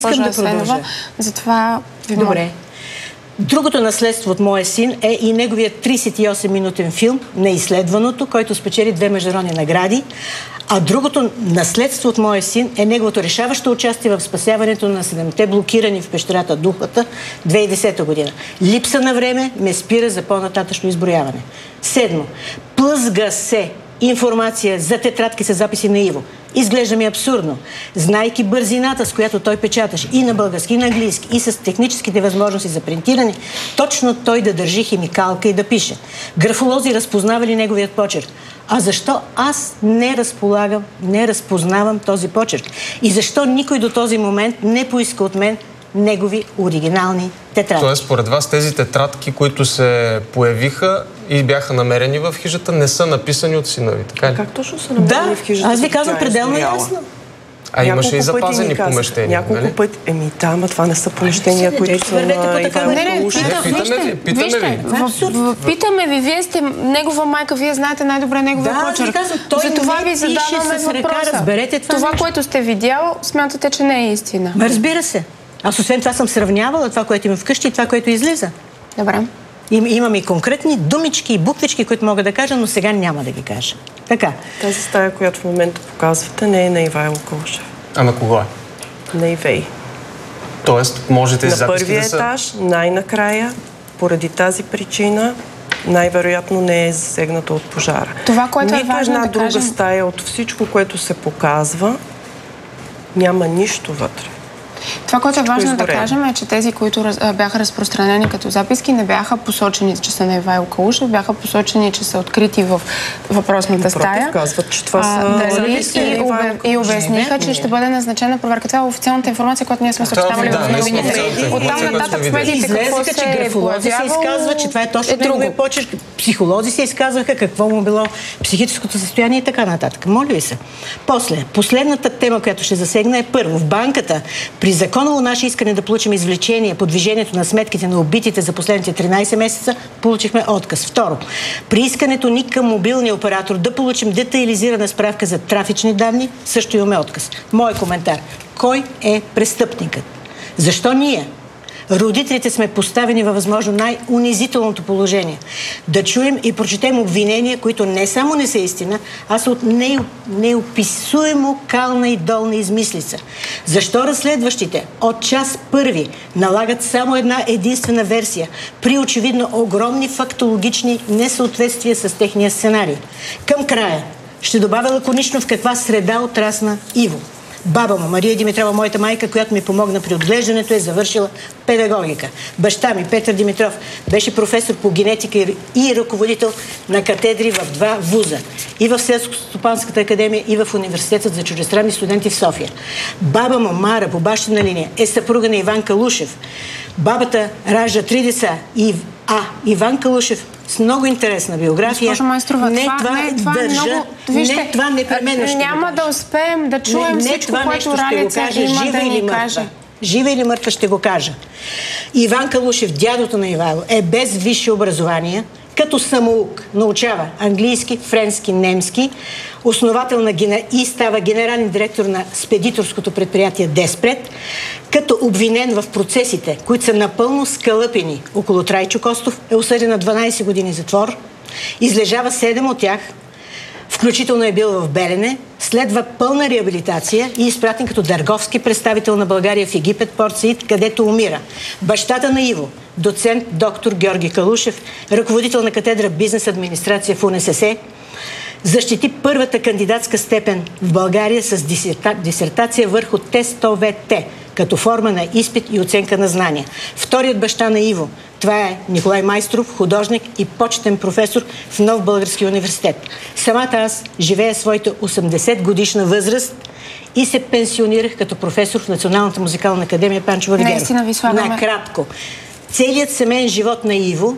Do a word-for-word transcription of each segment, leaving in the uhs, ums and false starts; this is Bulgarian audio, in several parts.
Искам да продължа. Затова ви Добре. Другото наследство от моя син е и неговият тридесет и осем минутен филм "Неизследваното", който спечели две международни награди. А другото наследство от моя син е неговото решаващо участие в спасяването на седемте блокирани в пещерата Духата две хиляди и десета година. Липса на време ме спира за по-нататъчно изброяване. Седмо. Плъзга се информация за тетрадки с записи на Иво. Изглежда ми абсурдно. Знайки бързината, с която той печаташе и на български, и на английски, и с техническите възможности за принтиране, точно той да държи химикалка и да пише. Графолози разпознавали неговият почерк. А защо аз не разполагам, не разпознавам този почерк? И защо никой до този момент не поиска от мен негови оригинални тетрадки? Тоест, според вас, тези тетрадки, които се появиха и бяха намерени в хижата, не са написани от сина ви, така ли? Как точно са намерени да, в хижата? аз ви казвам пределно ясно. А имаше и запазени помещения, няколко нали? пъти. Еми, да, ама това не са помещения, които са на Ивайло Калушев. Питаме ви. Питаме ви, вие сте негова майка, вие знаете най-добре неговия почерк. За това ви задаваме въпроса. Това, което сте видял, смятате, че не е истина. Разбира се. Аз освен това съм сравнявала това, което има вкъщи и това, което излиза. Добре. Имам и конкретни думички и буквички, които мога да кажа, но сега няма да ги кажа. Така. Тази стая, която в момента показвате, не е на Ивайло Калушев. А на кого е? На Ивей. Тоест, може тези записки да са... На първия етаж, най-накрая, поради тази причина, най-вероятно не е засегнато от пожара. Това, което Нито е важно една да друга кажем... стая от всичко, което се показва, няма нищо вътре. Това, което е важно да кажем, е, че тези, които раз, бяха разпространени като записки, не бяха посочени, че са на Ивайло Калушев, бяха посочени, че са открити в въпросната стая. Против, казват, че това са... А, дали, и, обе, и обясниха, че ще бъде назначена проверка. Това е официалната информация, която ние сме съобщавали в новините. Оттам нататък в медиите какво се че графолози се изказват, че това е точно неговия почерк. Психолози се изказваха какво му било психическото състояние и така нататък. Моля ви се. После, последната тема, която ще засегна е първо. В банката при законово наше искане да получим извлечение по движението на сметките на убитите за последните тринайсет месеца, получихме отказ. Второ, при искането ни към мобилния оператор да получим детайлизирана справка за трафични данни, също имаме отказ. Мой коментар. Кой е престъпникът? Защо ние? Родителите сме поставени във възможно най-унизителното положение. Да чуем и прочетем обвинения, които не само не са истина, а са от неописуемо кална и долна измислица. Защо разследващите от час първи налагат само една единствена версия при очевидно огромни фактологични несъответствия с техния сценарий? Към края ще добавя лаконично в каква среда отрасна Иво. Баба му, Мария Димитрова, моята майка, която ми помогна при отглеждането, е завършила педагогика. Баща ми, Петър Димитров, беше професор по генетика и ръководител на катедри в два вуза. И в Селскостопанската академия, и в Университетът за чуждестранни студенти в София. Баба му, Мара, по бащина линия, е съпруга на Иван Калушев. Бабата ражда три деца. И, а, Иван Калушев с много интересна биография. Госпожо Майстрова, не това, това не, това държа, е много... Вижте, не това непременно ще няма да успеем да чуем не, всичко, не което Ралица има да ни каже. Жива или мъртва ще го кажа. Иван Калушев, дядото на Ивайло, е без висше образование, като самоук. Научава английски, френски, немски, основател на генер... и става генерален директор на спедиторското предприятие Деспред, като обвинен в процесите, които са напълно скалъпени около Трайчо Костов, е осъден на дванайсет години затвор, излежава седем от тях, включително е бил в Белене, следва пълна реабилитация и изпратен като търговски представител на България в Египет, Порт Саид, където умира. Бащата на Иво, доцент доктор Георги Калушев, ръководител на катедра бизнес администрация в УНСС, защити първата кандидатска степен в България с дисертация върху ТЕСТОВЕТ, като форма на изпит и оценка на знания. Вторият баща на Иво, това е Николай Майстров, художник и почетен професор в Нов български университет. Самата аз живея своите осемдесет годишна възраст и се пенсионирах като професор в Националната музикална академия Панчо Владигеров. Наистина ви слагаме. Накратко. Целият семейен живот на Иво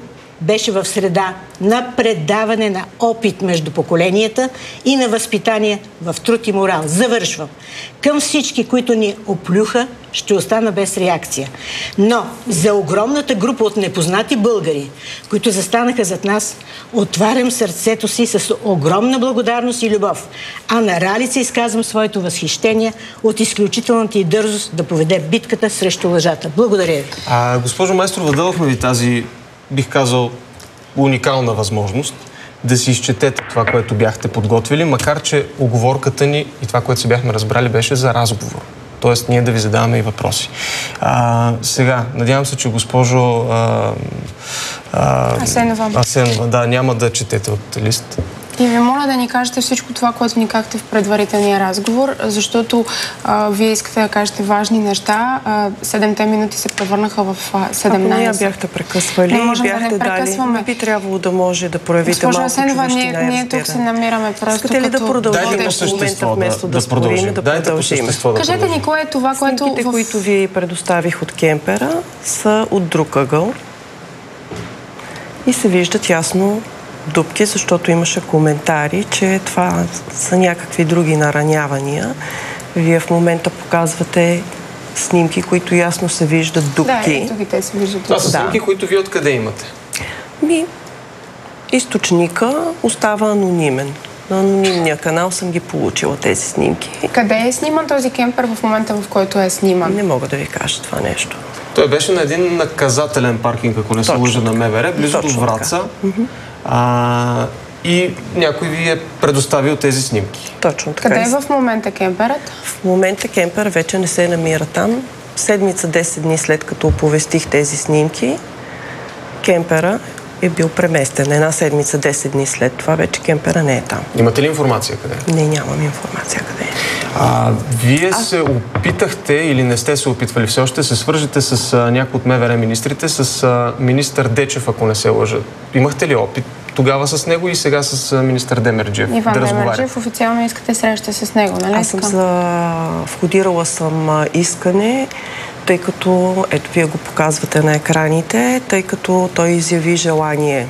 беше в среда на предаване на опит между поколенията и на възпитание в труд и морал. Завършвам. Към всички, които ни оплюха, ще остана без реакция. Но за огромната група от непознати българи, които застанаха зад нас, отварям сърцето си с огромна благодарност и любов. А на Ралица изказвам своето възхищение от изключителната и дързост да поведе битката срещу лъжата. Благодаря ви. А, госпожо Майсторова, дадохме ви тази, бих казал, уникална възможност да си изчетете това, което бяхте подготвили, макар че оговорката ни и това, което си бяхме разбрали, беше за разговор. Тоест, ние да ви задаваме и въпроси. А, сега, надявам се, че госпожо а, а, Асенова. Асенова, да, няма да четете от лист. И ви моля да ни кажете всичко това, което ни казахте в предварителния разговор, защото а, вие искате да кажете важни неща. А, седемте минути се превърнаха в седемнайсет. Ако не я бяхте прекъсвали, не можем бяхте да не прекъсваме. дали, би трябвало да може да проявите Госпожа малко Асенова, човещина ние, ние тук се намираме просто Искате ли като... да продължите Дайте по в момента, същество, вместо да, да, да спорим, да Дайте продължим? по същество да Кажете продължим. ни, кое е това, което... Снимките, в... които ви предоставих от кемпера, са от друг ъгъл и се виждат ясно дупки, защото имаше коментари, че това са някакви други наранявания. Вие в момента показвате снимки, които ясно се виждат дупки. Да, ето ги, те се виждат. Това са Да. снимки, които вие откъде имате? Ми, източника остава анонимен. На анонимния канал съм ги получила тези снимки. Къде е сниман този кемпер в момента, в който е сниман? Не мога да ви кажа това нещо. Той беше на един наказателен паркинг, ако не се лъжа, на МВР, близо до Враца. А, и някой ви е предоставил тези снимки. Точно така. Къде е в момента кемперът? В момента кемпер вече не се намира там. Седмица, десет дни след като оповестих тези снимки, кемпера е бил преместен. Една седмица, десет дни след това вече кемпера не е там. Имате ли информация къде? Не, нямам информация къде е. А, вие а... се опитахте или не сте се опитвали все още, се свържете с а, някой от МВР министрите, с а, министър Дечев, ако не се лъжа. Имахте ли опит тогава с него и сега с а, министър Демерджиев? Иван да Демерджиев, официално искате среща с него, нали? Аз съм за... входирала съм а, искане, тъй като, ето вие го показвате на екраните, тъй като той изяви желание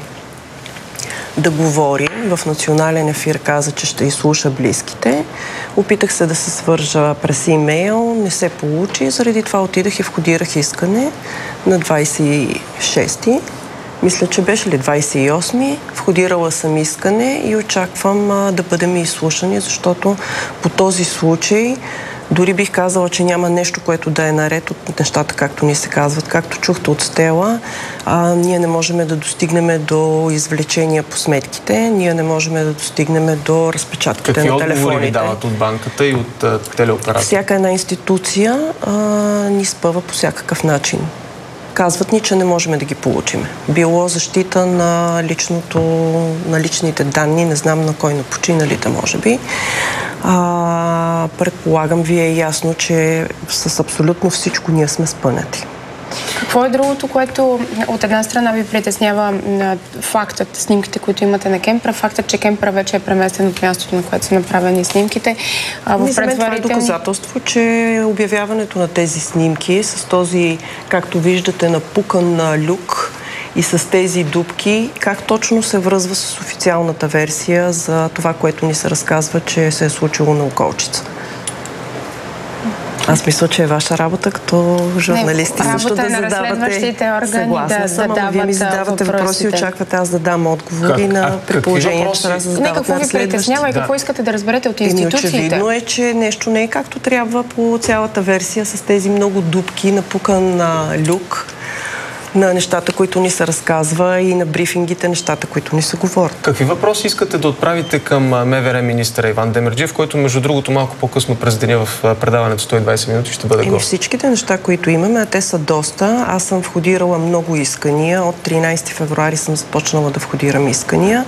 да говори. В национален ефир каза, че ще изслуша близките. Опитах се да се свържа през имейл, не се получи. Заради това отидах и входирах искане на двайсет и шести. Мисля, че беше ли двайсет и осми. Входирала съм искане и очаквам а, да бъдем изслушани, защото по този случай дори бих казала, че няма нещо, което да е наред от нещата, както ни се казват. Както чухте от Стела, а, ние не можем да достигнем до извлечения по сметките, ние не можем да достигнем до разпечатките Какви на телефоните. Какви отговори ви дават от банката и от а, телеоператора? Всяка една институция а, ни спъва по всякакъв начин. Казват ни, че не можем да ги получим. Било защита на, личното, на личните данни, не знам на кой, на починалите, може би. А, предполагам, ви е ясно, че с абсолютно всичко ние сме спънати. Какво е другото, което от една страна ви притеснява фактът, снимките, които имате на кемпера, фактът, че кемпера вече е преместен от мястото, на което са направени снимките? А, в предварителни... Това е доказателство, че обявяването на тези снимки с този, както виждате, напукан люк и с тези дупки, как точно се връзва с официалната версия за това, което ни се разказва, че се е случило на Околчица. Аз мисля, че е ваша работа като журналисти не, също да е на задавате. Съгласна да, съм, да вие ми задавате въпроси и очаквате аз да дам отговори как? на предположение, че трябва да задавате. Не, какво ви притеснява и какво искате да разберете от институциите? Очевидно е, че нещо не е както трябва по цялата версия с тези много дупки, напукан на люк, на нещата, които ни се разказва и на брифингите, нещата, които ни се говорят. Какви въпроси искате да отправите към МВР министъра Иван Демерджиев, който между другото малко по-късно през деня в предаването сто и двайсет минути ще бъде гост? Всичките неща, които имаме, а те са доста. Аз съм входирала много искания. От тринайсети февруари съм започнала да входирам искания.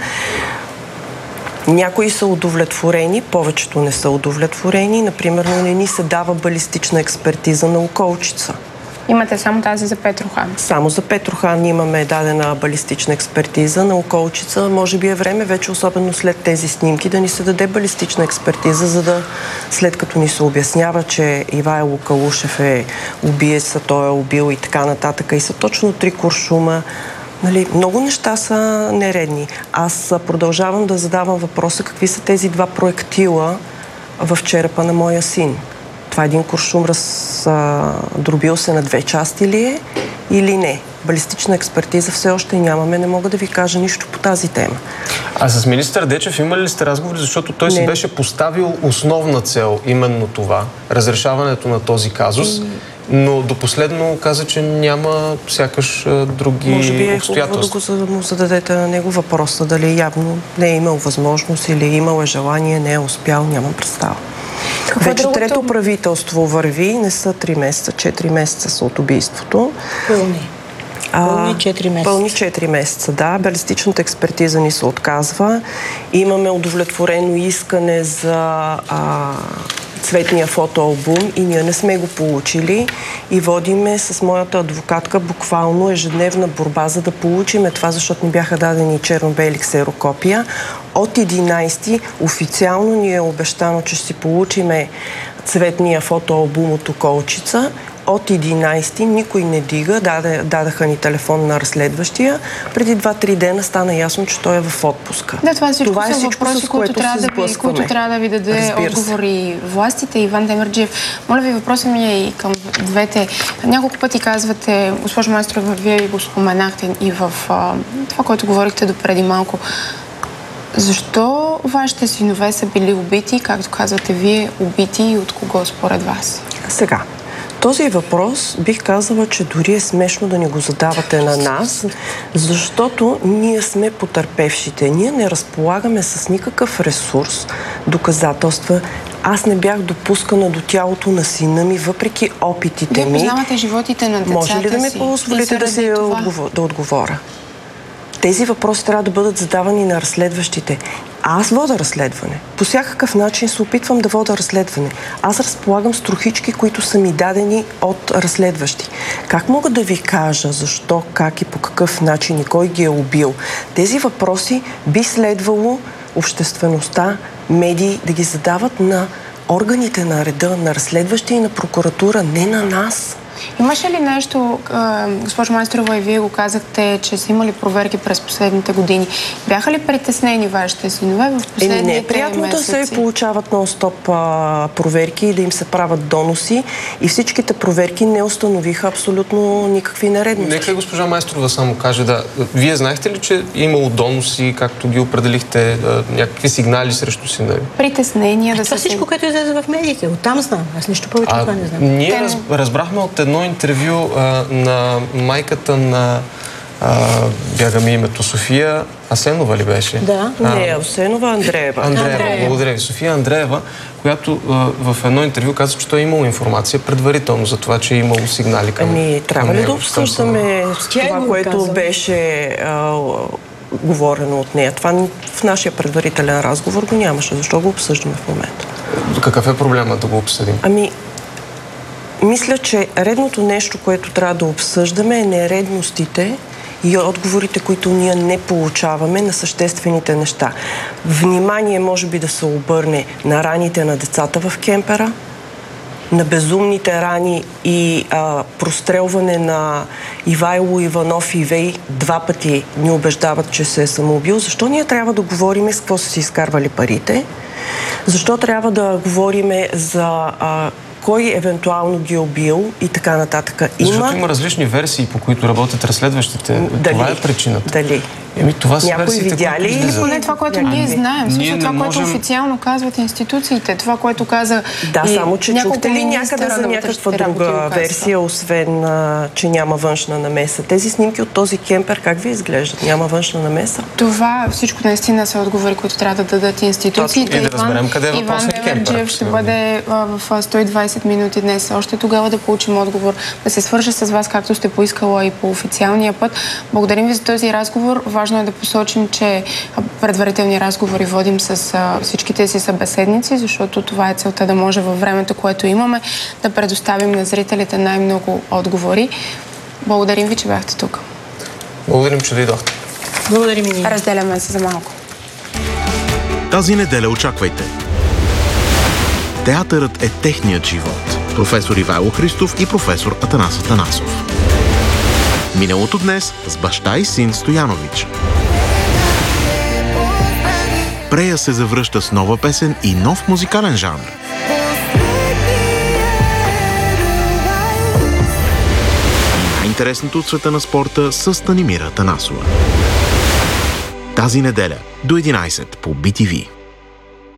Някои са удовлетворени, повечето не са удовлетворени. Например, не ни се дава балистична експертиза на Околчица. Имате само тази за Петрохан? Само за Петрохан имаме дадена балистична експертиза. На Околчица може би е време вече, особено след тези снимки, да ни се даде балистична експертиза, за да след като ни се обяснява, че Ивайло Калушев е убиец, той е убил и така нататък, и са точно три куршума, Нали, много неща са нередни. Аз продължавам да задавам въпроса какви са тези два проектила в черепа на моя син. Това е един куршум раздробил се на две части ли е или не? Балистична експертиза все още нямаме, не мога да ви кажа нищо по тази тема. А с министър Дечев имали ли сте разговори, защото той не. си беше поставил основна цел, именно това, разрешаването на този казус, но до последно каза, че няма сякаш други Може би е обстоятелства. хубаво да му зададете на него въпроса, дали явно не е имал възможност или е имал желание, не е успял, нямам представа. Какво Вече другото... трето правителство върви, не са три месеца, четири месеца са от убийството. Пълни. Пълни четири месеца. Пълни четири месеца, да. Балистичната експертиза ни се отказва. Имаме удовлетворено искане за а, цветния фотоалбум и ние не сме го получили и водиме с моята адвокатка буквално ежедневна борба, за да получиме това, защото ни бяха дадени черно-бели ксерокопия. От единайсети официално ни е обещано, че ще си получиме цветния фотоалбум от Околчица. От единайсети никой не дига, даде, дадаха ни телефон на разследващия. Преди два-три дена стана ясно, че той е в отпуска. Да, това, всичко това е всичко, всичко, въпроси, с което които трябва, да ви, които трябва да ви даде отговори властите. Иван Демерджиев, моля ви, въпросът ми е и към двете. Няколко пъти казвате, госпожо Майсторова, вие го споменахте и в а, това, което говорихте допреди малко. Защо вашите синове са били убити, както казвате вие, убити и от кого според вас? Сега, този въпрос бих казала, че дори е смешно да ни го задавате на нас, защото ние сме потърпевшите. Ние не разполагаме с никакъв ресурс, доказателства. Аз не бях допускана до тялото на сина ми, въпреки опитите ми. Вие познавате животите на децата си. Може ли да ми позволите да, си отговор... да отговоря? Тези въпроси трябва да бъдат задавани на разследващите. Аз вода разследване. По всякакъв начин се опитвам да вода разследване. Аз разполагам с трохички, които са ми дадени от разследващи. Как мога да ви кажа защо, как и по какъв начин и кой ги е убил? Тези въпроси би следвало обществеността, медии да ги задават на органите на реда, на разследващи и на прокуратура, не на нас. Имаше ли нещо, госпожо Майсторова, и вие го казахте, че са имали проверки през последните години. Бяха ли притеснени вашите синове в последните месеци? Не е приятно да се получават нон-стоп проверки и да им се правят доноси и всичките проверки не установиха абсолютно никакви нередности. Нека госпожа Майсторова само каже, да. Вие знаехте ли, че е имало доноси, както ги определихте, някакви сигнали срещу сина ви? Притеснения да това се... всичко, което излезе в медиите. Оттам знам. Аз нищо повече това не знам. Ние раз, разбрахме от едно интервю а, на майката на а, бяга ми името София Асенова ли беше? Да, а, не, Асенова Андреева. Андреева, Андреева. Благодаря ви. София Андреева, която а, в едно интервю каза, че той е имал информация предварително за това, че е имало сигнали към... Ами, трябва ли да обсъждаме това, което беше а, говорено от нея? Това в нашия предварителен разговор го нямаше. Защо го обсъждаме в момента? Какъв е проблемът да го обсъдим? Ами, мисля, че редното нещо, което трябва да обсъждаме, е нередностите и отговорите, които ние не получаваме на съществените неща. Внимание може би да се обърне на раните на децата в кемпера, на безумните рани и а, прострелване на Ивайло Иванов и Ивей два пъти ни убеждават, че се е самоубил. Защо ние трябва да говорим с какво са си изкарвали парите? Защо трябва да говорим за... А, кой евентуално ги е убил и така нататък. Има... Защото има различни версии, по които работят разследващите. Дали? Това е причината. Дали? Еми, това са някой видя ли? Или поне това, което Някой. ние знаем. Също това, можем... което официално казват институциите. Това, което каза... Да, и само, че чухте ли някъде за да някаква друга версия, освен, а, че няма външна намеса? Тези снимки от този кемпер как ви изглеждат? Няма външна намеса? Това всичко наистина са отговори, които трябва да дадат институциите. И да разберем къде е въпросният кемпер. Иван Демерджиев ще бъде в сто и двайсет минути днес. Още тогава да получим отговор, да се свържа с вас, както сте поискала и по официалния път. Благодарим ви за този разговор. Важно е да посочим, че предварителни разговори водим с всичките си събеседници, защото това е целта да може във времето, което имаме, да предоставим на зрителите най-много отговори. Благодарим ви, че бяхте тук. Благодарим, че дойдохте. Благодарим и ние. Разделяме се за малко. Тази неделя очаквайте. Театърът е техният живот. Професор Ивайло Христов и професор Атанас Атанасов. Миналото днес с баща и син Стоянович. Прея се завръща с нова песен и нов музикален жанр. Най-интересното от света на спорта с Станимира Танасова. Тази неделя до единайсет по Би Ти Ви.